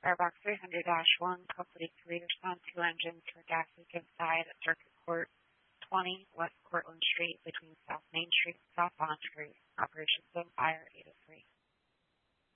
Starbucks 300-1, code 43, respond 2 engines to a gas leak inside Circuit Court 20 West Cortlandt Street between South Main Street and South Bond Street. Operation Zone Fire 803.